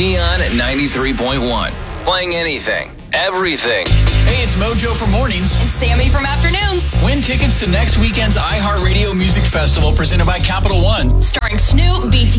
Neon 93.1. Playing anything, everything. Hey, it's Mojo for mornings. And Sammy from afternoons. Win tickets to next weekend's iHeartRadio Music Festival presented by Capital One. Starring Snoop, BT